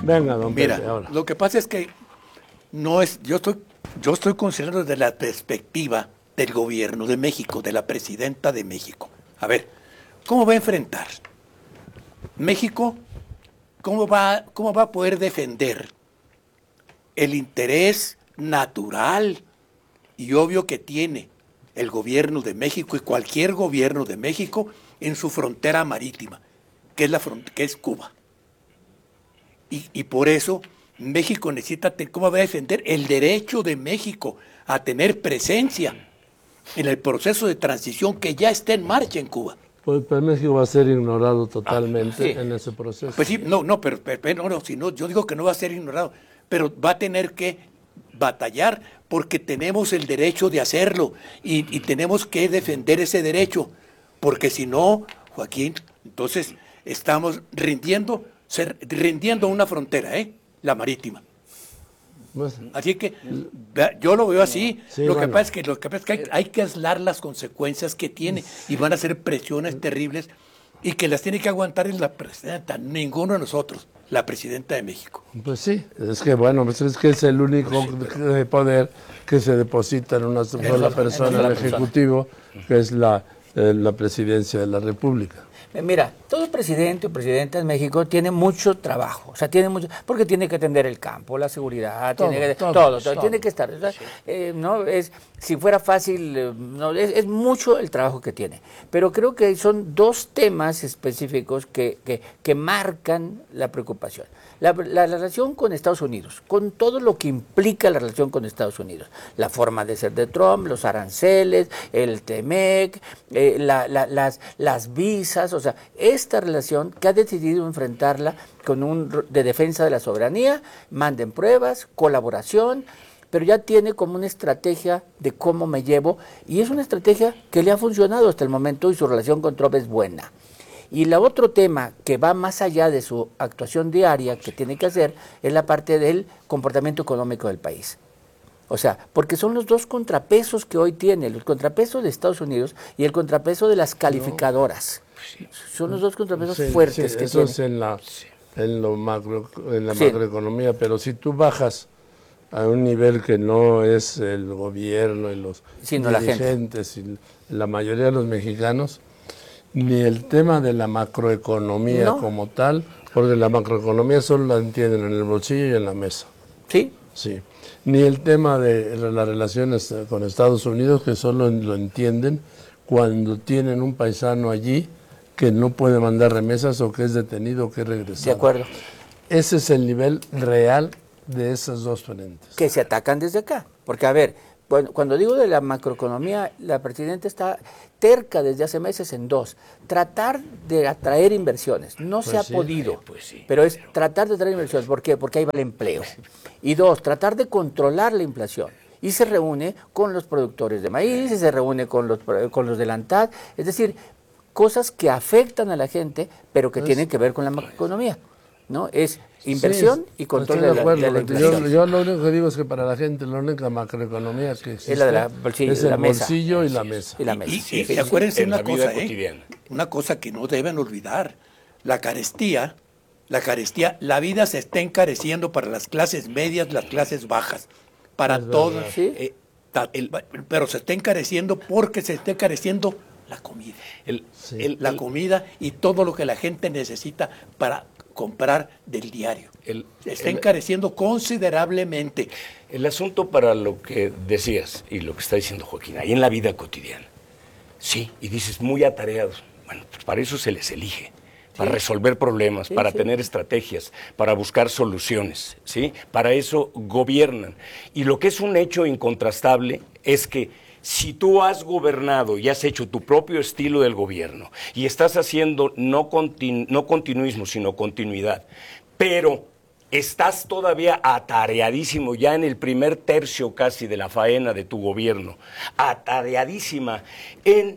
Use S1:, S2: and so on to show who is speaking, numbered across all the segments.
S1: Venga, don Pepe,
S2: Mira,
S1: ahora.
S2: lo que pasa es que no es, yo estoy considerando desde la perspectiva del gobierno de México, de la presidenta de México. A ver, ¿cómo va a enfrentar México? ¿Cómo va a poder defender el interés natural y obvio que tiene el gobierno de México y cualquier gobierno de México en su frontera marítima, que es Cuba? Y por eso México necesita, ¿cómo va a defender el derecho de México a tener presencia en el proceso de transición que ya está en marcha en Cuba?
S1: Pues México va a ser ignorado totalmente en ese proceso.
S2: Pues sí, no, yo digo que no va a ser ignorado, pero va a tener que batallar porque tenemos el derecho de hacerlo y tenemos que defender ese derecho, porque si no, Joaquín, entonces estamos rindiendo una frontera, la marítima. Así que yo lo veo así.
S1: Sí,
S2: lo que pasa es que hay que aislar las consecuencias que tiene y van a ser presiones terribles y que las tiene que aguantar la presidenta, ninguno de nosotros, la presidenta de México.
S1: Pues sí, es que es el único poder que se deposita en una sola persona, el Ejecutivo, que es la presidencia de la República.
S3: Mira, todo presidente o presidenta en México tiene mucho trabajo, o sea, tiene mucho, porque tiene que atender el campo, la seguridad, todo, tiene que estar. O sea, no es, si fuera fácil, no, es mucho el trabajo que tiene. Pero creo que son dos temas específicos que marcan la preocupación. La relación con Estados Unidos, con todo lo que implica la relación con Estados Unidos, la forma de ser de Trump, los aranceles, el TEMEC, las visas, o sea, esta relación que ha decidido enfrentarla con de defensa de la soberanía, manden pruebas, colaboración, pero ya tiene como una estrategia de cómo me llevo, y es una estrategia que le ha funcionado hasta el momento y su relación con Trump es buena. Y el otro tema que va más allá de su actuación diaria que tiene que hacer es la parte del comportamiento económico del país. O sea, porque son los dos contrapesos que hoy tiene, el contrapeso de Estados Unidos y el contrapeso de las calificadoras. Son los dos contrapesos fuertes que
S1: eso
S3: tiene.
S1: Es en la macroeconomía, pero si tú bajas a un nivel que no es el gobierno y los dirigentes y la mayoría de los mexicanos, ni el tema de la macroeconomía como tal, porque la macroeconomía solo la entienden en el bolsillo y en la mesa.
S3: ¿Sí?
S1: Sí. Ni el tema de las relaciones con Estados Unidos, que solo lo entienden cuando tienen un paisano allí que no puede mandar remesas o que es detenido o que es regresado.
S3: De acuerdo.
S1: Ese es el nivel real de esos dos frentes.
S3: Que se atacan desde acá. Porque, a ver, cuando digo de la macroeconomía, la presidenta está terca desde hace meses en dos. Tratar de atraer inversiones. No se ha podido, pero es tratar de atraer inversiones. ¿Por qué? Porque ahí va el empleo. Y dos, tratar de controlar la inflación. Y se reúne con los productores de maíz, y se reúne con los de la ANTAD. Es decir, cosas que afectan a la gente, pero que tienen que ver con la macroeconomía. ¿No? Es inversión y control de la inflación.
S1: Yo lo único que digo es que para la gente la única macroeconomía que existe
S3: es la de bolsillo,
S1: es el bolsillo y la mesa.
S2: Y acuérdense una cosa, una cosa que no deben olvidar, la carestía, la vida se está encareciendo para las clases medias, las clases bajas, para todos, pero se está encareciendo porque se está encareciendo la comida, la comida y todo lo que la gente necesita para comprar del diario. Está encareciendo considerablemente.
S4: El asunto para lo que decías y lo que está diciendo Joaquín, ahí en la vida cotidiana, sí, y dices muy atareados, bueno, pues para eso se les elige, para resolver problemas, para tener estrategias, para buscar soluciones, ¿sí? Para eso gobiernan. Y lo que es un hecho incontrastable es que si tú has gobernado y has hecho tu propio estilo del gobierno y estás haciendo no continuismo, sino continuidad, pero estás todavía atareadísimo ya en el primer tercio casi de la faena de tu gobierno, atareadísima en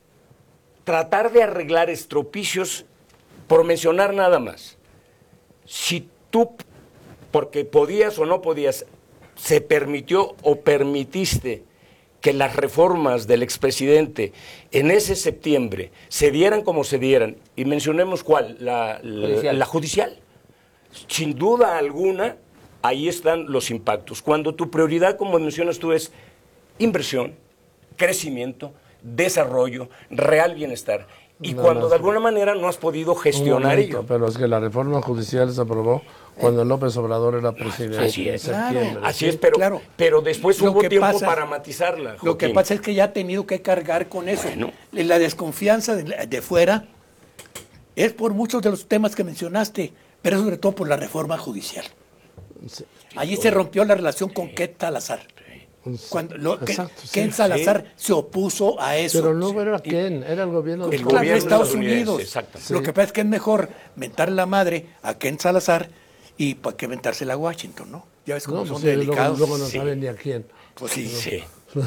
S4: tratar de arreglar estropicios, por mencionar nada más. Si tú, porque podías o no podías, se permitió o permitiste que las reformas del expresidente en ese septiembre se dieran como se dieran, y mencionemos cuál, la judicial. sin duda alguna, ahí están los impactos. Cuando tu prioridad, como mencionas tú, es inversión, crecimiento, desarrollo, real bienestar. Y cuando de alguna manera no has podido gestionar ello.
S1: Pero es que la reforma judicial se aprobó cuando López Obrador era presidente.
S4: Así es,
S1: en septiembre.
S4: Así es, pero después hubo tiempo para matizarla. Joaquín.
S2: Lo que pasa es que ya ha tenido que cargar con eso. Bueno. La desconfianza de fuera es por muchos de los temas que mencionaste, pero sobre todo por la reforma judicial. Sí. Allí se rompió la relación con Ken Salazar. Cuando Ken Salazar se opuso a eso.
S1: Pero no era Ken, era el gobierno
S2: de Estados Unidos. Lo que pasa es que es mejor mentar la madre a Ken Salazar y para que mentársela a Washington, ¿no? Ya ves cómo son delicados.
S1: Luego no saben ni a quién.
S2: Pues sí.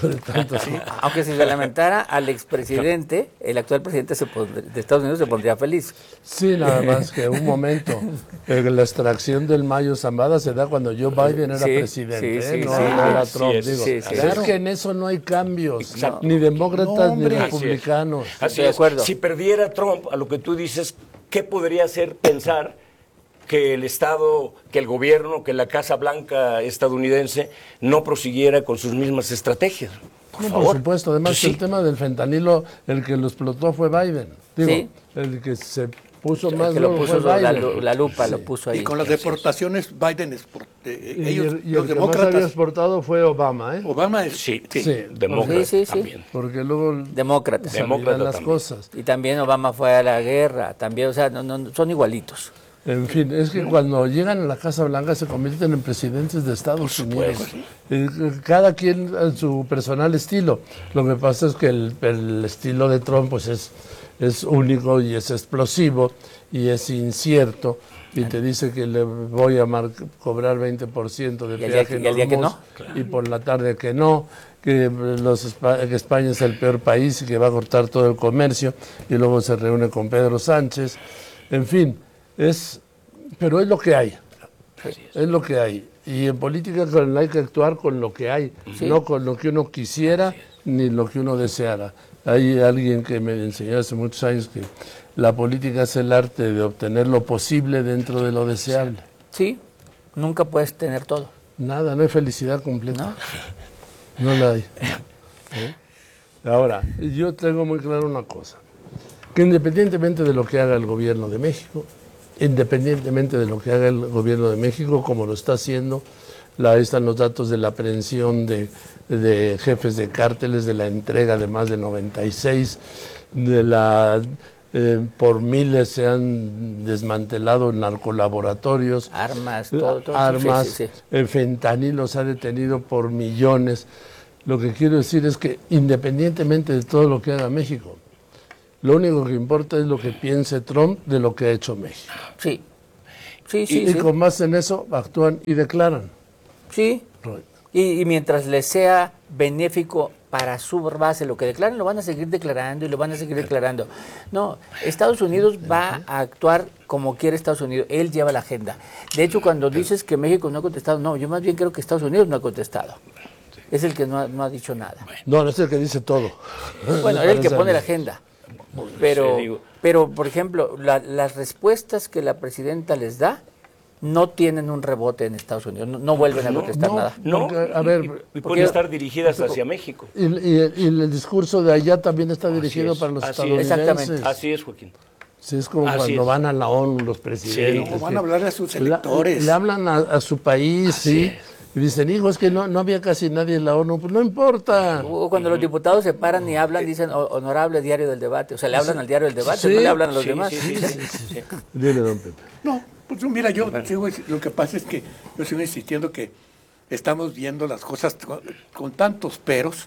S3: Aunque si se lamentara al expresidente, el actual presidente de Estados Unidos se pondría feliz.
S1: Sí, nada más que un momento. La extracción del Mayo Zambada se da cuando Joe Biden era presidente, no era Trump. Es que en eso no hay cambios, ni demócratas ni republicanos.
S4: Así es. Si perdiera Trump, a lo que tú dices, ¿qué podría hacer pensar que el Estado, que el gobierno, que la Casa Blanca estadounidense no prosiguiera con sus mismas estrategias?
S1: Por supuesto, además el tema del fentanilo, el que lo explotó fue Biden. Digo, el que se puso más
S3: lo puso la lupa, lo puso ahí.
S2: Y con las deportaciones, Biden ellos,
S1: y los demócratas, había exportado fue Obama,
S2: Obama
S4: demócrata también.
S1: Porque luego
S3: demócrata
S1: las cosas.
S3: Y también Obama fue a la guerra, también, o sea, no son igualitos.
S1: En fin, es que cuando llegan a la Casa Blanca se convierten en presidentes de Estados Unidos. Cada quien en su personal estilo. Lo que pasa es que el estilo de Trump pues es único y es explosivo y es incierto. Y te dice que le voy a cobrar 20% de peaje en Hormuz, y por la tarde que no, que España es el peor país y que va a cortar todo el comercio, y luego se reúne con Pedro Sánchez. En fin. Pero es lo que hay, es lo que hay. Y en política hay que actuar con lo que hay, no con lo que uno quisiera ni lo que uno deseara. Hay alguien que me enseñó hace muchos años que la política es el arte de obtener lo posible dentro de lo deseable.
S3: Sí, nunca puedes tener todo.
S1: Nada, no hay felicidad completa. No la hay. Ahora, yo tengo muy claro una cosa, que independientemente de lo que haga el gobierno de México, como lo está haciendo, ahí están los datos de la aprehensión de jefes de cárteles, de la entrega de más de 96, por miles se han desmantelado narcolaboratorios,
S3: armas, todo
S1: armas, el fentanilo se ha detenido por millones. Lo que quiero decir es que independientemente de todo lo que haga México, lo único que importa es lo que piense Trump de lo que ha hecho México.
S3: Sí.
S1: Y con más en eso actúan y declaran.
S3: Sí. Y mientras les sea benéfico para su base lo que declaran, lo van a seguir declarando y lo van a seguir declarando. No, Estados Unidos va a actuar como quiere Estados Unidos. Él lleva la agenda. De hecho, cuando dices que México no ha contestado, no, yo más bien creo que Estados Unidos no ha contestado. Es el que no ha dicho nada.
S1: No es el que dice todo.
S3: Bueno, es el que pone la agenda. Pero por ejemplo, las respuestas que la presidenta les da no tienen un rebote en Estados Unidos, no vuelven a contestar nada.
S1: A ver,
S4: y pueden estar dirigidas hacia México.
S1: Y el discurso de allá también está dirigido para los estadounidenses.
S3: Exactamente.
S4: Así es, Joaquín.
S1: Sí, es como cuando van a la ONU los presidentes.
S2: Sí, van a hablar a sus electores.
S1: Le hablan a su país, sí. Y dicen, hijo, es que no había casi nadie en la ONU. Pues no importa.
S3: O cuando los diputados se paran y hablan, dicen, honorable diario del debate. O sea, le hablan al diario del debate, no le hablan a los demás.
S1: Dile, don Pepe.
S2: No, pues mira, lo que pasa es que yo sigo insistiendo que estamos viendo las cosas con tantos peros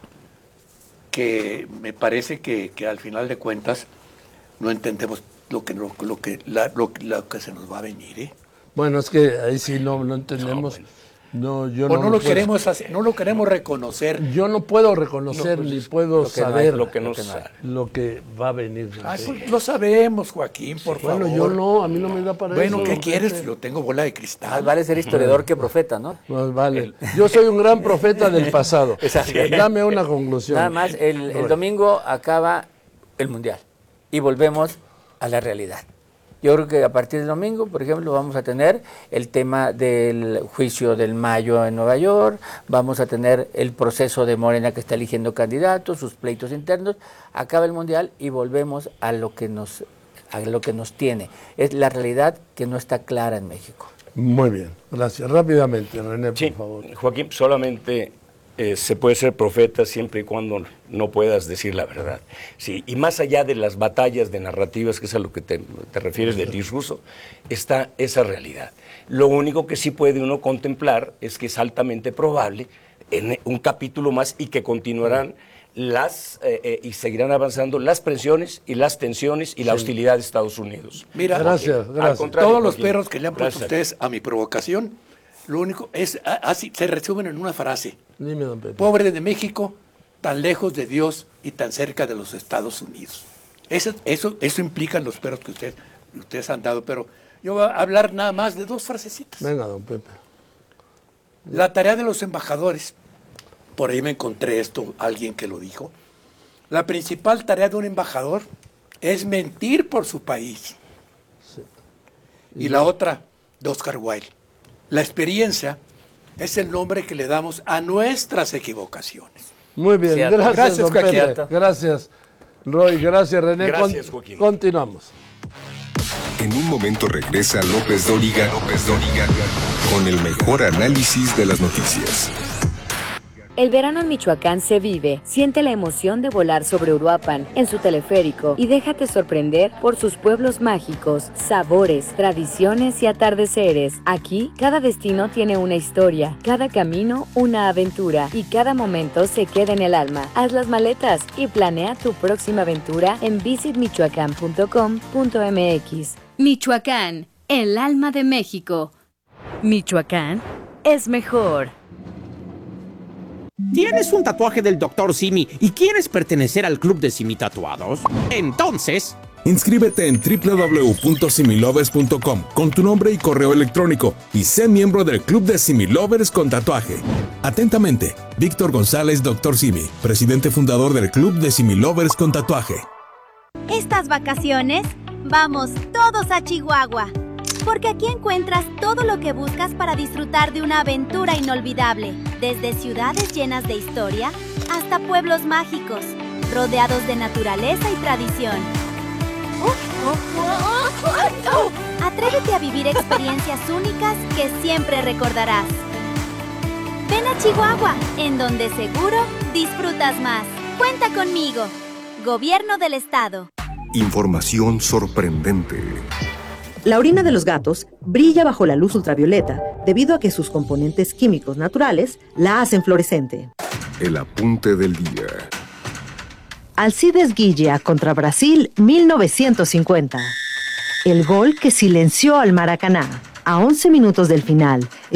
S2: que me parece que al final de cuentas no entendemos lo que se nos va a venir.
S1: Bueno, es que ahí sí no entendemos. No lo
S2: queremos reconocer.
S1: Yo no puedo reconocer ni puedo saber
S4: lo que
S1: va a venir.
S2: Pues lo sabemos, Joaquín, por favor.
S1: Bueno, yo no, a mí no me da para eso.
S2: Bueno, ¿qué quieres? Yo tengo bola de cristal.
S3: Más vale ser historiador que profeta, ¿no?
S1: Más vale. Yo soy un gran profeta del pasado. Dame una conclusión.
S3: Nada más, el domingo acaba el Mundial y volvemos a la realidad. Yo creo que a partir del domingo, por ejemplo, vamos a tener el tema del juicio del Mayo en Nueva York, vamos a tener el proceso de Morena que está eligiendo candidatos, sus pleitos internos, acaba el Mundial y volvemos a lo que nos tiene. Es la realidad que no está clara en México.
S1: Muy bien, gracias. Rápidamente, René, por favor.
S4: Joaquín, solamente se puede ser profeta siempre y cuando no puedas decir la verdad. Sí, y más allá de las batallas de narrativas, que es a lo que te refieres del discurso, está esa realidad. Lo único que sí puede uno contemplar es que es altamente probable en un capítulo más y que continuarán y seguirán avanzando las presiones y las tensiones y la hostilidad de Estados Unidos.
S2: Mira,
S1: gracias.
S2: Todos los perros que le han puesto ustedes a mi provocación, lo único es, así se resumen en una frase.
S1: Dime, don Pepe.
S2: Pobre de México, tan lejos de Dios y tan cerca de los Estados Unidos. Eso implican los perros que ustedes han dado, pero yo voy a hablar nada más de 2 frasecitas.
S1: Venga, don Pepe.
S2: La tarea de los embajadores, por ahí me encontré alguien que lo dijo, la principal tarea de un embajador es mentir por su país. Sí. Y la otra, de Oscar Wilde, la experiencia es el nombre que le damos a nuestras equivocaciones.
S1: Muy bien, gracias don Pepe. Gracias, Roy, gracias, René.
S4: Gracias, Joaquín.
S1: Continuamos.
S5: En un momento regresa López Dóriga con el mejor análisis de las noticias.
S6: El verano en Michoacán se vive. Siente la emoción de volar sobre Uruapan en su teleférico y déjate sorprender por sus pueblos mágicos, sabores, tradiciones y atardeceres. Aquí, cada destino tiene una historia, cada camino una aventura y cada momento se queda en el alma. Haz las maletas y planea tu próxima aventura en visitmichoacán.com.mx.
S7: Michoacán, el alma de México.
S6: Michoacán es mejor.
S8: ¿Tienes un tatuaje del Dr. Simi y quieres pertenecer al club de Simi Tatuados? Entonces,
S5: inscríbete en www.similovers.com con tu nombre y correo electrónico y sé miembro del club de Simi Lovers con tatuaje. Atentamente, Víctor González, Dr. Simi, presidente fundador del club de Simi Lovers con tatuaje.
S9: Estas vacaciones, vamos todos a Chihuahua, porque aquí encuentras todo lo que buscas para disfrutar de una aventura inolvidable, desde ciudades llenas de historia hasta pueblos mágicos, rodeados de naturaleza y tradición. Atrévete a vivir experiencias únicas que siempre recordarás. Ven a Chihuahua, en donde seguro disfrutas más. Cuenta conmigo. Gobierno del Estado.
S5: Información sorprendente.
S10: La orina de los gatos brilla bajo la luz ultravioleta debido a que sus componentes químicos naturales la hacen fluorescente.
S5: El apunte del día.
S10: Alcides Guilla contra Brasil 1950. El gol que silenció al Maracaná. A 11 minutos del final.